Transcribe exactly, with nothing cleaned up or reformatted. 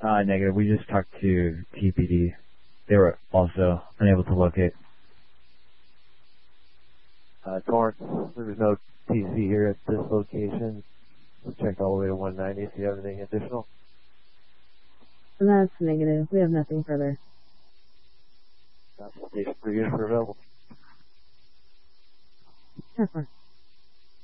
Uh, negative. We just talked to T P D. They were also unable to locate. Uh, Torrance, there was no T C here at this location. We checked all the way to one ninety. If you have anything additional? That's negative. We have nothing further. That's station for you for available. ten four.